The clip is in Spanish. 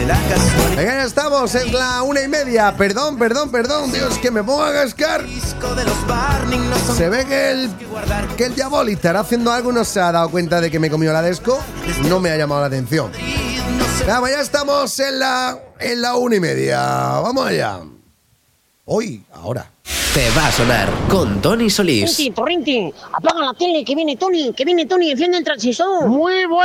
Venga, ya estamos, es la 1:30. Perdón, Dios, que me pongo a cascar. Se ve que el Diaboli estará haciendo algo y no se ha dado cuenta de que me comió la desco. No me ha llamado la atención. Venga, ya estamos en la 1:30. Vamos allá. Hoy, ahora. Te va a sonar con Tony Solís. Torrenti, apaga la tele, que viene Tony, enciende el transistor. Muy bueno.